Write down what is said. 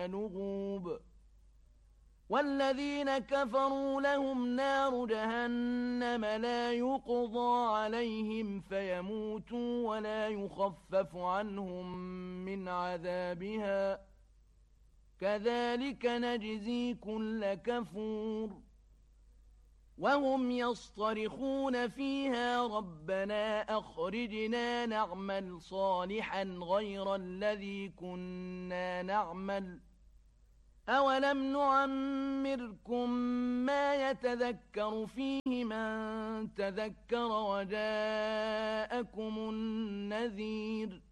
نغوب والذين كفروا لهم نار جهنم لا يقضى عليهم فيموتوا ولا يخفف عنهم من عذابها كذلك نجزي كل كفور وهم يصطرخون فيها ربنا أخرجنا نعمل صالحا غير الذي كنا نعمل أولم نعمركم ما يتذكر فيه من تذكر وجاءكم النذير